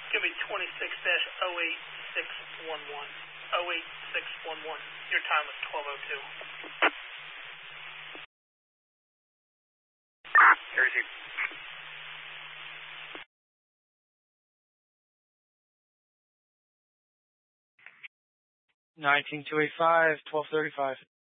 Give me 26-08611. 08611. Your time was 12:02. Jersey. 19285, 1235.